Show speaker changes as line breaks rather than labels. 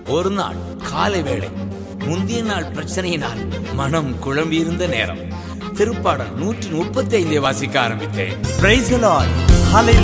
ஒரு நாள் காலை வேளை முந்தைய நாள் பிரச்சனையினால் மனம் குழம்பியிருந்த நேரம் திருப்பாடல் 135 வாசிக்க ஆரம்பித்தேன்.